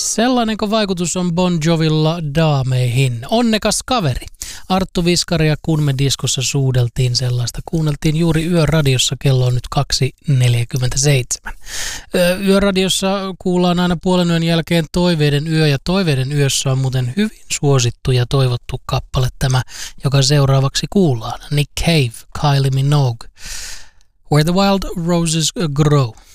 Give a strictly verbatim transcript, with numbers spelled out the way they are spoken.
Sellainenko vaikutus on Bon Jovilla daameihin? Onnekas kaveri. Arttu Viskari ja kun me diskossa suudeltiin sellaista. Kuunneltiin juuri Yöradiossa, kello on nyt kaksi neljäkymmentäseitsemän. Yöradiossa kuullaan aina puolen yön jälkeen Toiveiden yö, ja Toiveiden yössä on muuten hyvin suosittu ja toivottu kappale tämä, joka seuraavaksi kuullaan. Nick Cave, Kylie Minogue, Where the Wild Roses Grow.